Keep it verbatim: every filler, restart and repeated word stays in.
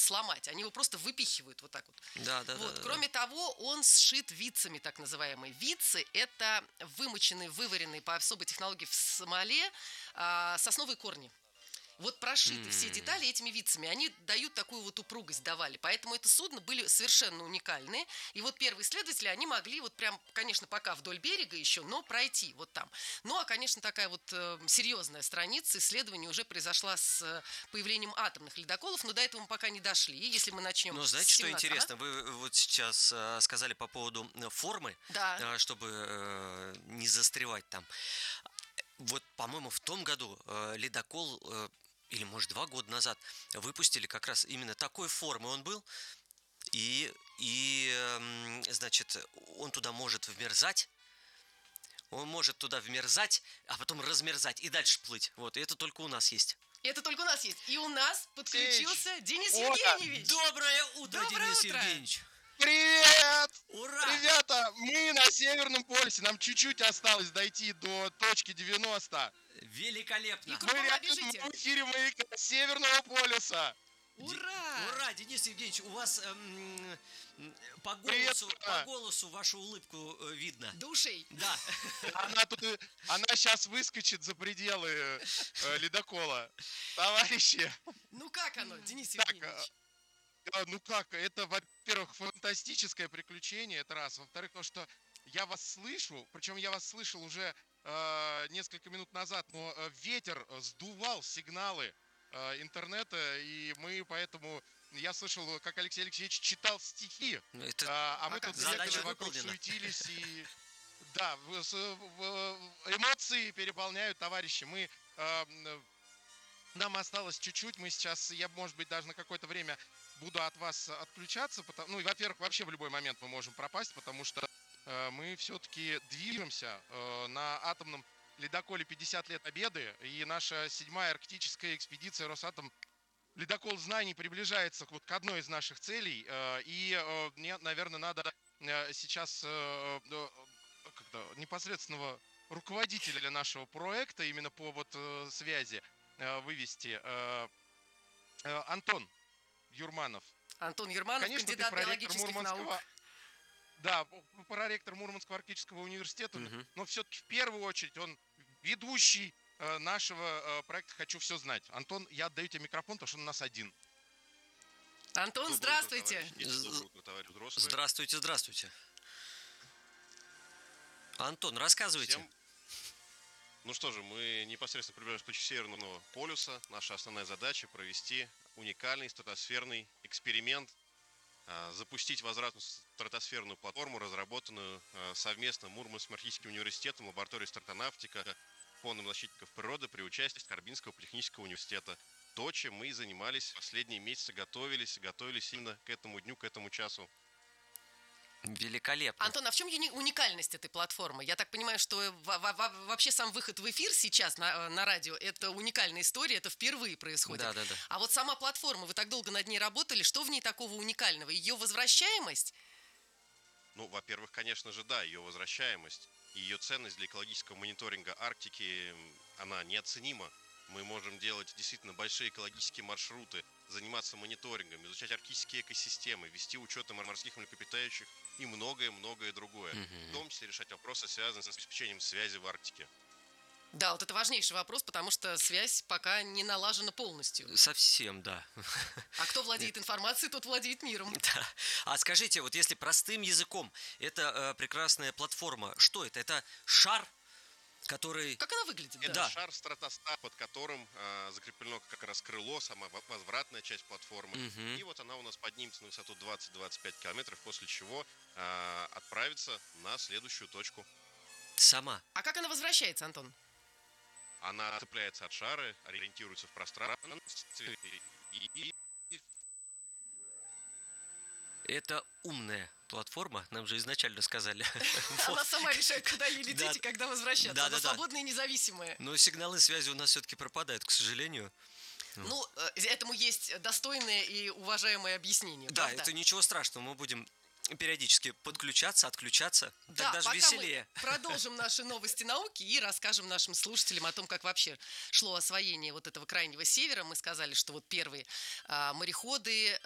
сломать. Они его просто выпихивают вот так вот. Да, да, вот. да, Кроме да. того, он сшит вицами, так называемые. Вицы – это вымоченные, вываренные по особой технологии в смоле а, сосновые корни. Вот прошиты все детали этими вицами, они дают такую вот упругость, давали. Поэтому это судно были совершенно уникальные. И вот первые исследователи, они могли вот прям, конечно, пока вдоль берега еще, но пройти вот там. Ну, а, конечно, такая вот э, серьезная страница исследований уже произошла с э, появлением атомных ледоколов, но до этого мы пока не дошли. И если мы начнем... Но знаете, с что семнадцатого интересно? Вы вот сейчас э, сказали по поводу э, формы, Да. э, чтобы э, не застревать там. Вот, по-моему, в том году э, ледокол... Э, или, может, два года назад выпустили как раз именно такой формы он был. И, и, значит, он туда может вмерзать. Он может туда вмерзать, а потом размерзать и дальше плыть. Вот, и это только у нас есть. И это только у нас есть. И у нас подключился Эй, Денис Оля, Евгеньевич. Доброе утро, Доброе Денис утро. Евгеньевич. Привет! Ура! Ребята, мы на Северном полюсе. Нам чуть-чуть осталось дойти до точки девяносто. Великолепно. И Мы кругом рядом побежите. в эфире маяка Северного полюса. Ура! Ура, Денис Евгеньевич, у вас эм, по, Привет, голосу, страна. по голосу вашу улыбку э, видно. До ушей. Да. Она тут, и- она сейчас выскочит за пределы э, ледокола. Товарищи, Ну как оно, Денис Так, Евгеньевич? а, ну как, это, во-первых, фантастическое приключение, это раз. Во-вторых, то, что я вас слышу, причем я вас слышал уже э, несколько минут назад, но э, ветер э, сдувал сигналы э, интернета, и мы поэтому... Я слышал, как Алексей Алексеевич читал стихи, Ну, это а, а мы а как, тут задача бегали вокруг, выполнена. суетились и... Да, в- с- в- эмоции переполняют товарищи. Мы... э, м, Нам осталось чуть-чуть, мы сейчас, я, может быть, даже на какое-то время буду от вас отключаться. Потому, ну, и, во-первых, вообще в любой момент мы можем пропасть, потому что э, мы все-таки движемся э, на атомном ледоколе пятьдесят лет Победы, и наша седьмая арктическая экспедиция Росатом ледокол знаний приближается к, вот, к одной из наших целей, э, и э, мне, наверное, надо э, сейчас э, э, как-то непосредственного руководителя нашего проекта именно по вот э, связи э, вывести. Э, э, Антон Юрманов. Антон Юрманов, Конечно, ты кандидат проректор биологических Мурманского... наук. Да, п- проректор Мурманского арктического университета, Мгм. но все-таки в первую очередь он ведущий э, нашего э, проекта «Хочу все знать». Антон, я отдаю тебе микрофон, потому что он у нас один. Антон, Доброе здравствуйте. утро, товарищи. Доброе утро, товарищ взрослые. Здравствуйте, здравствуйте. Антон, рассказывайте. Всем. Ну что же, мы непосредственно приближаемся к точке Северного полюса. Наша основная задача – провести уникальный стратосферный эксперимент, а, запустить возвратную стратосферную платформу, разработанную а, совместно Мурманским арктическим университетом, лабораторией стратонавтика, Фондом защитников природы при участии Карбинского политехнического университета. То, чем мы и занимались последние месяцы, готовились, готовились именно к этому дню, к этому часу. Великолепно. Антон, а в чем юни- уникальность этой платформы? Я так понимаю, что во- во- во- вообще сам выход в эфир сейчас на, на радио – это уникальная история, это впервые происходит. Да, да, да. А вот сама платформа, вы так долго над ней работали, что в ней такого уникального? Ее возвращаемость? Ну, во-первых, конечно же, да, ее возвращаемость и ее ценность для экологического мониторинга Арктики, м, она неоценима. Мы можем делать действительно большие экологические маршруты, заниматься мониторингом, изучать арктические экосистемы, вести учеты морских млекопитающих и многое-многое другое. В том числе решать вопросы, связанные с обеспечением связи в Арктике. Да, вот это важнейший вопрос, потому что связь пока не налажена полностью. Совсем, да. А кто владеет информацией, тот владеет миром. Да. А скажите, вот если простым языком, это э, прекрасная платформа, что это? Это шар, который... Как она выглядит? Это Да. шар стратоста, под которым а, закреплено как раз крыло, сама во- возвратная часть платформы. Мгм. И вот она у нас поднимется на высоту двадцать-двадцать пять километров, после чего а, отправится на следующую точку. Сама. А как она возвращается, Антон? Она цепляется от шара, ориентируется в пространстве и, и- и Это умная платформа, нам же изначально сказали. Она сама решает, куда ей лететь Да. и когда возвращаться. Да, Она да, да. свободная и независимая. Но сигналы связи у нас все-таки пропадают, к сожалению. Ну, э, этому есть достойное и уважаемое объяснение. Да, правда? это ничего страшного, мы будем периодически подключаться, отключаться, Да, так даже пока веселее. мы продолжим наши новости науки и расскажем нашим слушателям о том, как вообще шло освоение вот этого крайнего севера. Мы сказали, что вот первые а, мореходы